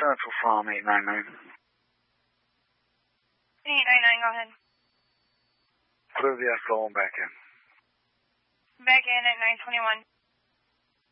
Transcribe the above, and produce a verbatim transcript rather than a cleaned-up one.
Central Farm, eight nine nine. eight nine nine, go ahead. Clear the S O and back in. Back in at nine twenty-one.